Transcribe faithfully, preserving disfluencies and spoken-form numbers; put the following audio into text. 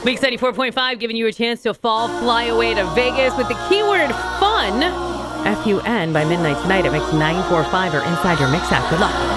Mix ninety-four point five giving you a chance to fall, fly away to Vegas with the keyword fun. F U N by midnight tonight at Mix nine four five or inside your Mix app. Good luck.